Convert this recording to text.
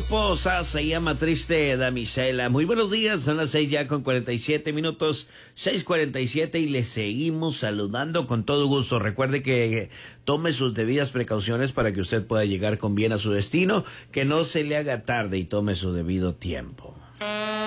Esposa se llama Triste Damisela. Muy buenos días, son las 6 ya con 47 minutos, 6:47 y le seguimos saludando con todo gusto. Recuerde que tome sus debidas precauciones para que usted pueda llegar con bien a su destino, que no se le haga tarde y tome su debido tiempo.